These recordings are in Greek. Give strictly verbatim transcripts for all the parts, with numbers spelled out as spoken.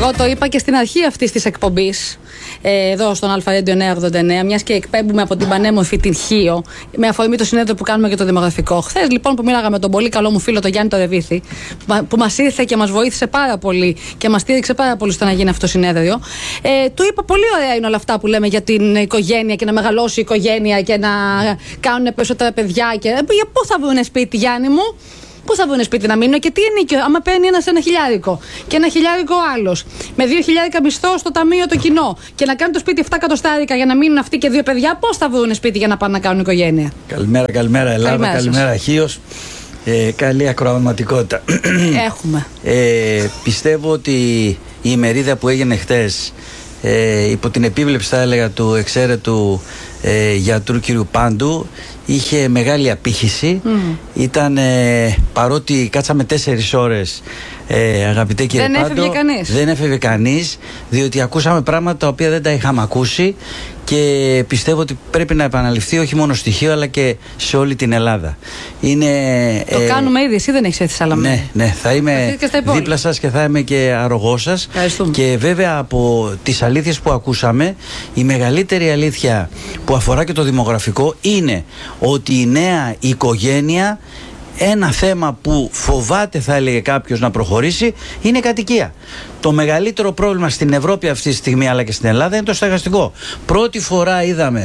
Εγώ το είπα και στην αρχή αυτής της εκπομπής, εδώ στον Αλφα Radio εννιακόσια ογδόντα εννέα, μιας και εκπέμπουμε από την πανέμορφη την Χίο, με αφορμή το συνέδριο που κάνουμε για το δημογραφικό. Χθες λοιπόν που μίλαγα με τον πολύ καλό μου φίλο τον Γιάννη Τορεβίθη, που μας ήρθε και μας βοήθησε πάρα πολύ και μας στήριξε πάρα πολύ στο να γίνει αυτό το συνέδριο, ε, του είπα πολύ ωραία είναι όλα αυτά που λέμε για την οικογένεια και να μεγαλώσει η οικογένεια και να κάνουν περισσότερα παιδιά. Και για πού θα βρουν σπίτι, Γιάννη μου? Πού θα βρουν σπίτι να μείνουν και τι ενίκιο, άμα παίρνει ένα ένα χιλιάρικο και ένα χιλιάρικο άλλο, με δύο χιλιάρικα μισθό στο ταμείο το κοινό και να κάνει το σπίτι επτά εκατοστάρικα για να μείνουν αυτοί και δύο παιδιά, πώς θα βρουν σπίτι για να πάνε να κάνουν οικογένεια? Καλημέρα, καλημέρα Ελλάδα, καλημέρα, καλημέρα Χίος. Ε, καλή ακροαματικότητα. Έχουμε. Ε, πιστεύω ότι η ημερίδα που έγινε χτες, ε, υπό την επίβλεψη θα έλεγα του εξαίρετου ε, γιατρού κ. Πάντου, είχε μεγάλη απήχηση. Mm. Ήταν, ε, παρότι κάτσαμε τέσσερις ώρες, ε, αγαπητέ κύριε δεν Πάντο, έφευγε κανείς. δεν έφευγε κανείς, διότι ακούσαμε πράγματα τα οποία δεν τα είχαμε ακούσει και πιστεύω ότι πρέπει να επαναληφθεί όχι μόνο στοιχείο αλλά και σε όλη την Ελλάδα. Είναι, το ε, κάνουμε ήδη, εσύ δεν έχεις έρθει Σαλαμίνη. Ναι, ναι, θα είμαι δίπλα σας και θα είμαι και αρρωγός σας. Και βέβαια από τις αλήθειες που ακούσαμε, η μεγαλύτερη αλήθεια που αφορά και το δημογραφικό είναι ότι η νέα οικογένεια, ένα θέμα που φοβάται θα έλεγε κάποιος να προχωρήσει, είναι η κατοικία. Το μεγαλύτερο πρόβλημα στην Ευρώπη αυτή τη στιγμή αλλά και στην Ελλάδα είναι το στεγαστικό. Πρώτη φορά είδαμε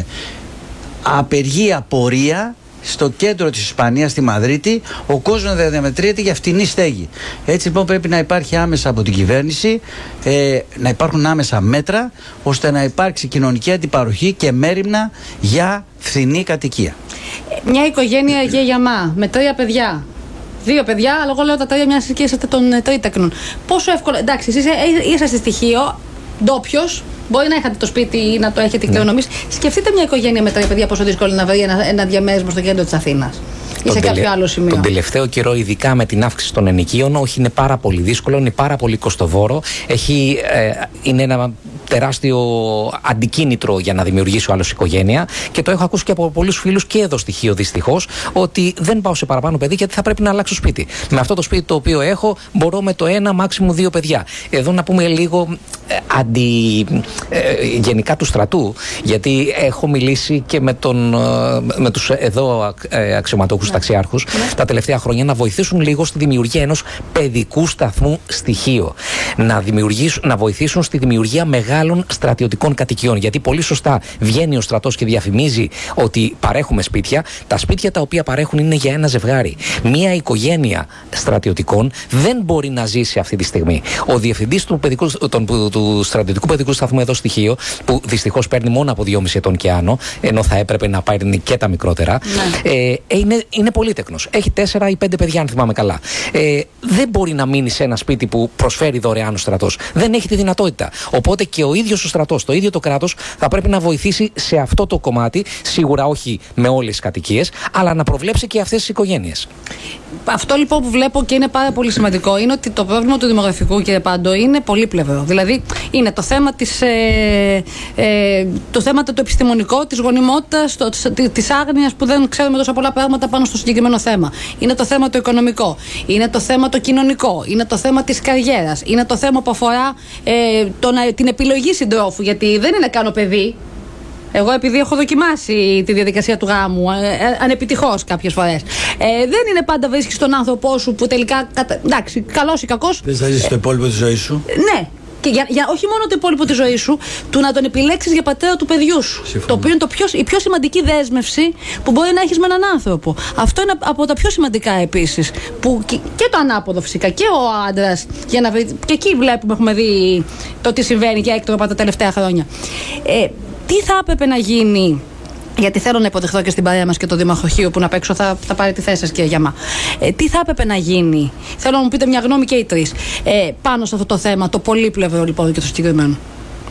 απεργία πορεία στο κέντρο της Ισπανίας, στη Μαδρίτη, ο κόσμος διαμετρείται για φτηνή στέγη. Έτσι λοιπόν πρέπει να υπάρχει άμεσα από την κυβέρνηση, ε, να υπάρχουν άμεσα μέτρα ώστε να υπάρξει κοινωνική αντιπαροχή και μέριμνα για φθηνή κατοικία. Μια οικογένεια γεγιαμά με τρία παιδιά. Δύο παιδιά, αλλά εγώ λέω τα τρία μιας και είσαστε των τρίτεκνων. Πόσο εύκολο. Εντάξει, εσείς είσαστε στοιχείο, ντόπιος. Μπορεί να είχατε το σπίτι ή να το έχετε κληρονομήσει. Ναι. Σκεφτείτε μια οικογένεια με τρία παιδιά πόσο δύσκολο είναι να βρει ένα, ένα διαμέρισμα στο κέντρο της Αθήνας ή σε κάποιο άλλο σημείο. Τον τελευταίο καιρό, ειδικά με την αύξηση των ενοικίων, όχι, είναι πάρα πολύ δύσκολο, είναι πάρα πολύ κοστοβόρο. Έχει, ε, είναι ένα τεράστιο αντικίνητρο για να δημιουργήσει ο άλλος οικογένεια και το έχω ακούσει και από πολλούς φίλους και εδώ στοιχείο δυστυχώς, ότι δεν πάω σε παραπάνω παιδί γιατί θα πρέπει να αλλάξω σπίτι. Με αυτό το σπίτι το οποίο έχω μπορώ με το ένα μάξιμου δύο παιδιά. Εδώ να πούμε λίγο ε, αντι, ε, γενικά του στρατού, γιατί έχω μιλήσει και με, τον, ε, με τους εδώ ε, αξιωματούχους ταξιάρχους yeah. τα τελευταία χρόνια να βοηθήσουν λίγο στη δημιουργία ενός παιδικού σταθμού στοιχείο. Να, να βοηθήσουν στη δημιουργία μεγάλων στρατιωτικών κατοικιών. Γιατί πολύ σωστά βγαίνει ο στρατός και διαφημίζει ότι παρέχουμε σπίτια. Τα σπίτια τα οποία παρέχουν είναι για ένα ζευγάρι. Μία οικογένεια στρατιωτικών δεν μπορεί να ζήσει αυτή τη στιγμή. Ο διευθυντής του, παιδικού, τον, του, του στρατιωτικού παιδικού σταθμού εδώ στοιχείο, που δυστυχώς παίρνει μόνο από δυόμισι ετών και άνω, ενώ θα έπρεπε να πάρει και τα μικρότερα, ναι. ε, είναι, είναι πολύτεκνος. Έχει τέσσερα ή πέντε παιδιά, αν θυμάμαι καλά. Ε, δεν μπορεί να μείνει σε ένα σπίτι που προσφέρει δωρεάν ο στρατός. Δεν έχει τη δυνατότητα. Οπότε και ο ίδιος ο στρατός, το ίδιο το κράτος, θα πρέπει να βοηθήσει σε αυτό το κομμάτι, σίγουρα όχι με όλες τις κατοικίες, αλλά να προβλέψει και αυτές τις οικογένειες. Αυτό λοιπόν που βλέπω και είναι πάρα πολύ σημαντικό είναι ότι το πρόβλημα του δημογραφικού, κύριε Πάντο, είναι πολύπλευρο. Δηλαδή είναι το θέμα της, ε, ε, το θέμα το επιστημονικό, της γονιμότητας, το, της άγνοιας που δεν ξέρουμε τόσα πολλά πράγματα πάνω στο συγκεκριμένο θέμα. Είναι το θέμα το οικονομικό, είναι το θέμα το κοινωνικό, είναι το θέμα της καριέρας, είναι το θέμα που αφορά ε, τον, την επιλογή συντρόφου, γιατί δεν είναι κάνω παιδί. Εγώ επειδή έχω δοκιμάσει τη διαδικασία του γάμου, ε, ε, ανεπιτυχώς κάποιες φορές. Ε, δεν είναι πάντα βρίσκεις τον άνθρωπό σου που τελικά, κατα... εντάξει, καλός ή κακός. Δεν θα ζήσεις ε, το υπόλοιπο της ζωής σου. Ναι. Και για, για, όχι μόνο το υπόλοιπο της ζωής σου, του να τον επιλέξεις για πατέρα του παιδιού σου. Συμφωνώ. Το οποίο είναι το πιο, η πιο σημαντική δέσμευση που μπορεί να έχεις με έναν άνθρωπο. Αυτό είναι από τα πιο σημαντικά επίσης. Που και, και το ανάποδο φυσικά. Και ο άντρας. Για να, και εκεί βλέπουμε, έχουμε δει το τι συμβαίνει και έκτροπα τα τελευταία χρόνια. Ε, τι θα έπρεπε να γίνει? Γιατί θέλω να υποδεχθώ και στην παρέα μας και το Δήμαρχο Χίου που να παίξω θα, θα πάρει τη θέση σας, κύριε Γιαμά. Ε, τι θα έπρεπε να γίνει? Θέλω να μου πείτε μια γνώμη και οι τρεις ε, πάνω σε αυτό το θέμα, το πολύπλευρο λοιπόν και το συγκεκριμένο.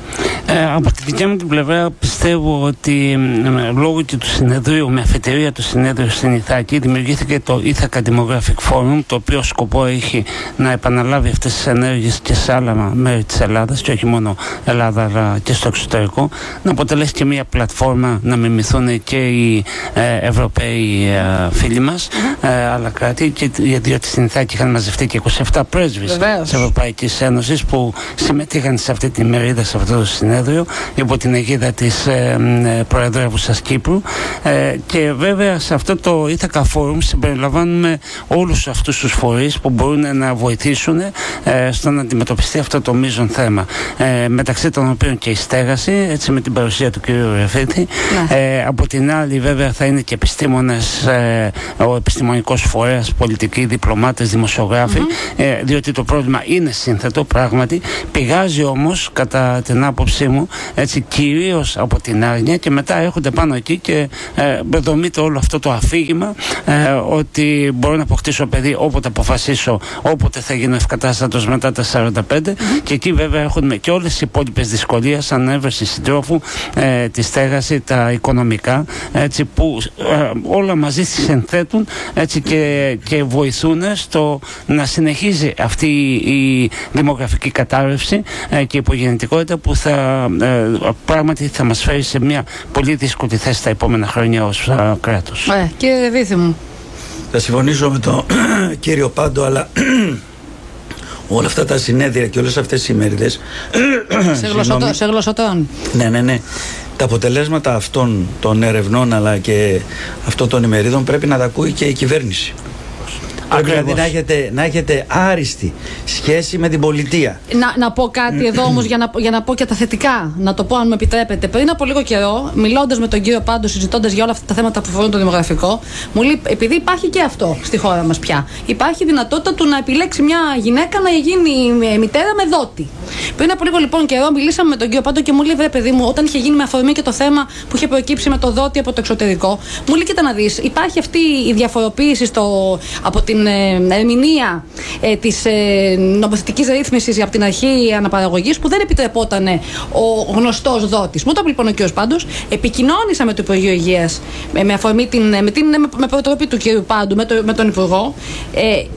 Ε, από τη δικιά μου την πλευρά πιστεύω ότι ε, λόγω και του συνεδρίου, με αφετηρία του συνέδριου στην Ιθάκη, δημιουργήθηκε το Ithaca Demographic Forum, το οποίο σκοπό έχει να επαναλάβει αυτές τις ενέργειες και σε άλλα μέρη της Ελλάδας, και όχι μόνο Ελλάδα αλλά και στο εξωτερικό, να αποτελέσει και μια πλατφόρμα να μιμηθούν και οι ε, Ευρωπαίοι ε, φίλοι μας, mm-hmm. ε, άλλα κράτη, και, διότι στην Ιθάκη είχαν μαζευτεί και είκοσι επτά πρέσβεις της Ευρωπαϊκής Ένωσης που συμμετείχαν σε αυτή τη μερίδα, σε αυτό το συνέδριο, υπό την αιγίδα της ε, ε, Προεδρεύουσας Κύπρου, ε, και βέβαια σε αυτό το Ithaca Forum συμπεριλαμβάνουμε όλους αυτούς τους φορείς που μπορούν να βοηθήσουν ε, στο να αντιμετωπιστεί αυτό το μείζον θέμα, ε, μεταξύ των οποίων και η στέγαση, έτσι, με την παρουσία του κ. Ρεφίτη. Ναι. Ε, από την άλλη βέβαια θα είναι και επιστήμονες, ε, ο επιστημονικός φορέας, πολιτικοί, διπλωμάτες, δημοσιογράφοι, mm-hmm. ε, διότι το πρόβλημα είναι σύνθετο πράγματι, πηγάζει όμως κατά την άποψή μου, έτσι, κυρίως από την άγνοια, και μετά έρχονται πάνω εκεί και ε, δομείται όλο αυτό το αφήγημα ε, ότι μπορώ να αποκτήσω παιδί όποτε αποφασίσω, όποτε θα γίνω ευκατάστατος μετά τα σαράντα πέντε, mm-hmm. και εκεί βέβαια έχουμε και όλες οι υπόλοιπες δυσκολίες, ανέβρεση συντρόφου, ε, τη στέγαση, τα οικονομικά, έτσι, που ε, όλα μαζί συνθέτουν, έτσι, και, και βοηθούν στο να συνεχίζει αυτή η δημογραφική κατάρρευση ε, και η υπογεννητικότητα που θα, ε, πράγματι θα μας φέρει σε μια πολύ δύσκολη θέση τα επόμενα χρόνια ως ε, κράτος. Ε, κύριε Βύθη μου. Θα συμφωνήσω με τον κύριο Πάντο, αλλά όλα αυτά τα συνέδρια και όλες αυτές οι ημερίδες σε γλωσσοτών. Ναι, ναι, ναι. Τα αποτελέσματα αυτών των ερευνών αλλά και αυτών των ημερίδων πρέπει να τα ακούει και η κυβέρνηση. Δηλαδή να έχετε, να έχετε άριστη σχέση με την πολιτεία. Να, να πω κάτι εδώ όμως για να, για να πω και τα θετικά. Να το πω, αν μου επιτρέπετε. Πριν από λίγο καιρό, μιλώντας με τον κύριο Πάντο, συζητώντας για όλα αυτά τα θέματα που αφορούν το δημογραφικό, μου λέει, επειδή υπάρχει και αυτό στη χώρα μας πια, υπάρχει δυνατότητα του να επιλέξει μια γυναίκα να γίνει μητέρα με δότη. Πριν από λίγο λοιπόν καιρό, μιλήσαμε με τον κύριο Πάντο και μου λέει, βρε παιδί μου, όταν είχε γίνει με αφορμή και το θέμα που είχε προκύψει με το δότη από το εξωτερικό, μου λέει, κοίτα να δεις, υπάρχει αυτή η διαφοροποίηση στο, από την την ε, ερμηνεία ε, της ε, νομοθετικής ρύθμισης από την αρχή αναπαραγωγής που δεν επιτρεπόταν ο γνωστός δότης. Μου το είπε λοιπόν ο κ. Πάντος, επικοινώνησα με το Υπουργείο Υγείας με, με αφορμή την, με, την, με, με προτροπή του κ. Πάντου, με, το, με τον Υπουργό. Ε,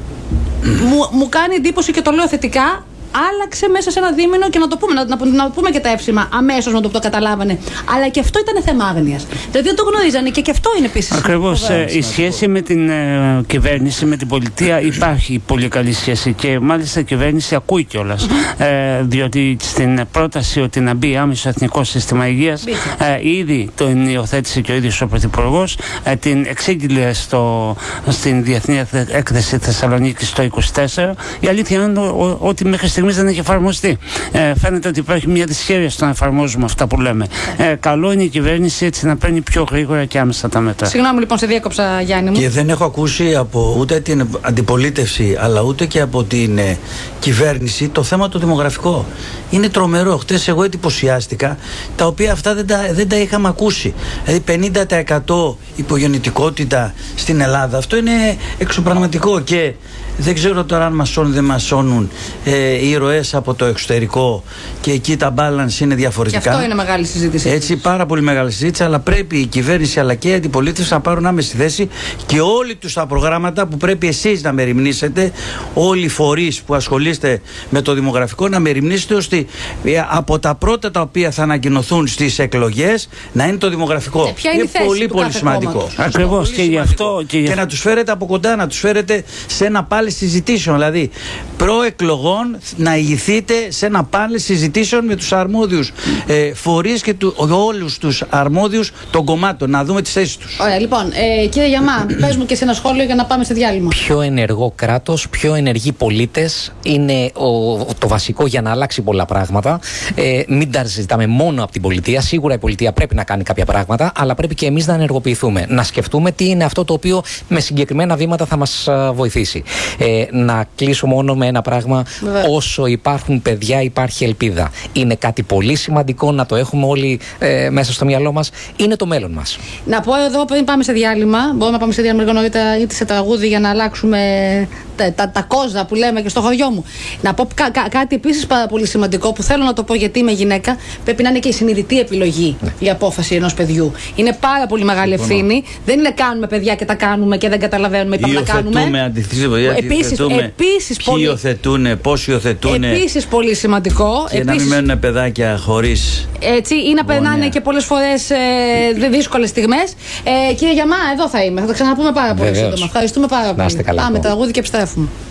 μου, μου κάνει εντύπωση και το λέω θετικά. Άλλαξε μέσα σε ένα δίμηνο και να το πούμε, να, να, να πούμε και τα εύσημα αμέσως να το, το καταλάβανε. Αλλά και αυτό ήταν θέμα άγνοιας. Δηλαδή δεν το γνωρίζανε και, και αυτό είναι επίσης. Ακριβώς. Ε, η σχέση με την ε, κυβέρνηση, με την πολιτεία υπάρχει πολύ καλή σχέση και μάλιστα η κυβέρνηση ακούει κιόλας. Mm-hmm. Ε, διότι στην πρόταση ότι να μπει άμεσο εθνικό σύστημα υγείας, ε, ήδη το υιοθέτησε και ο ίδιος ο Πρωθυπουργός, ε, την εξήγηλε στο, στην Διεθνή Έκθεση Θεσσαλονίκης το είκοσι τέσσερα. Η αλήθεια είναι ότι μέχρι στιγμής δεν έχει εφαρμοστεί. Ε, φαίνεται ότι υπάρχει μια δυσχέρεια στο να εφαρμόζουμε αυτά που λέμε. Ε, καλό είναι η κυβέρνηση έτσι να παίρνει πιο γρήγορα και άμεσα τα μέτρα. Συγγνώμη λοιπόν, σε διέκοψα, Γιάννη μου. Και δεν έχω ακούσει από ούτε την αντιπολίτευση αλλά ούτε και από την ε, κυβέρνηση το θέμα το δημογραφικό. Είναι τρομερό. Χτες εγώ εντυπωσιάστηκα, τα οποία αυτά δεν τα, δεν τα είχαμε ακούσει. Δηλαδή πενήντα τοις εκατό υπογεννητικότητα στην Ελλάδα. Αυτό είναι εξωπραγματικό και δεν ξέρω τώρα αν μας σώνουν, δεν μας σώνουν ε, οι ροές από το εξωτερικό και εκεί τα balance είναι διαφορετικά. Και αυτό είναι μεγάλη συζήτηση. Έτσι, πάρα πολύ μεγάλη συζήτηση, αλλά πρέπει η κυβέρνηση αλλά και η αντιπολίτευση να πάρουν άμεση θέση και όλοι τους τα προγράμματα που πρέπει εσείς να μεριμνήσετε, όλοι οι φορείς που ασχολείστε με το δημογραφικό, να μεριμνήσετε ώστε από τα πρώτα τα οποία θα ανακοινωθούν στις εκλογές να είναι το δημογραφικό. Και ποια είναι, είναι η θέση πολύ πολύ σημαντικό. Ακριβώς και γι' αυτό. Και, και να τους φέρετε από κοντά, να τους φέρετε σε ένα πάλι συζητήσεων. Δηλαδή, προεκλογών να ηγηθείτε σε ένα πάνελ συζητήσεων με τους αρμόδιους ε, φορείς και του, όλους τους αρμόδιους των κομμάτων, να δούμε τις θέσεις τους. Ωραία, λοιπόν, ε, κύριε Γιαμά, πες μου και σε ένα σχόλιο για να πάμε σε διάλειμμα. Πιο ενεργό κράτος, πιο ενεργοί πολίτες είναι ο, το βασικό για να αλλάξει πολλά πράγματα. Ε, μην τα συζητάμε μόνο από την πολιτεία. Σίγουρα η πολιτεία πρέπει να κάνει κάποια πράγματα, αλλά πρέπει και εμείς να ενεργοποιηθούμε. Να σκεφτούμε τι είναι αυτό το οποίο με συγκεκριμένα βήματα θα μας βοηθήσει. Ε, να κλείσω μόνο με ένα πράγμα. Βέβαια. Όσο υπάρχουν παιδιά, υπάρχει ελπίδα. Είναι κάτι πολύ σημαντικό να το έχουμε όλοι ε, μέσα στο μυαλό μας. Είναι το μέλλον μας. Να πω εδώ πριν πάμε σε διάλειμμα, μπορούμε να πάμε σε διάλειμμα λίγο νωρίτερα ή σε τραγούδι για να αλλάξουμε τα, τα, τα κόζα που λέμε και στο χωριό μου. Να πω κα, κα, κάτι επίσης πάρα πολύ σημαντικό που θέλω να το πω, γιατί είμαι γυναίκα. Πρέπει να είναι και η συνειδητή επιλογή ναι. η απόφαση ενός παιδιού. Είναι πάρα πολύ μεγάλη λοιπόν, ευθύνη. Δεν είναι κάνουμε παιδιά και τα κάνουμε και δεν καταλαβαίνουμε ή πάμε να κάνουμε. Επίσης, επίσης ποιοι υιοθετούν, πώς υιοθετούν. Επίσης πολύ σημαντικό. Και επίσης, να μην μένουν παιδάκια χωρίς. Έτσι, ή να περνάνε και πολλές φορές ε, δύσκολες στιγμές. Ε, κύριε Γιαμά, εδώ θα είμαι. Θα τα ξαναπούμε πάρα πολύ σύντομα. Ευχαριστούμε πάρα πολύ. Πάμε τραγούδι και επιστρέφουμε.